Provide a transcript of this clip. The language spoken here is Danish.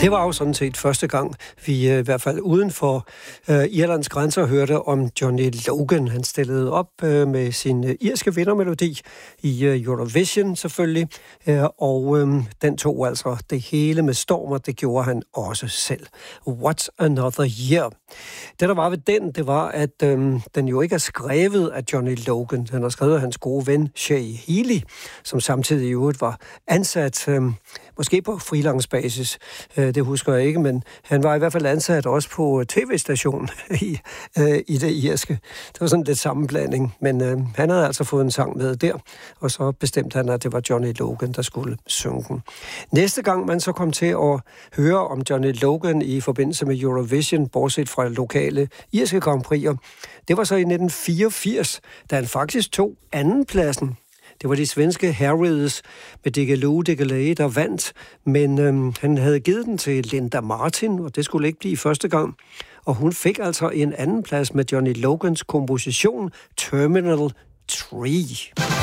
Det var jo sådan set første gang, vi i hvert fald uden for Irlands grænser hørte om Johnny Logan. Han stillede op med sin irske vindermelodi i Eurovision selvfølgelig, og den tog altså det hele med storm, og det gjorde han også selv. What's Another Year? Det, der var ved den, det var, at den jo ikke er skrevet af Johnny Logan. Han har skrevet af hans gode ven, Shay Healy, som samtidig i øvrigt var ansat, måske på freelance-basis, det husker jeg ikke, men han var i hvert fald ansat også på tv-stationen i det irske. Det var sådan lidt sammenblanding, men han havde altså fået en sang med der, og så bestemte han, at det var Johnny Logan, der skulle synge den. Næste gang man så kom til at høre om Johnny Logan i forbindelse med Eurovision, bortset fra lokale irske Grand Prix'er, det var så i 1984, da han faktisk tog andenpladsen. Det var de svenske Harrids med Diggiloo Diggiley, der vandt, men han havde givet den til Linda Martin, og det skulle ikke blive første gang. Og hun fik altså en anden plads med Johnny Logans komposition Terminal 3.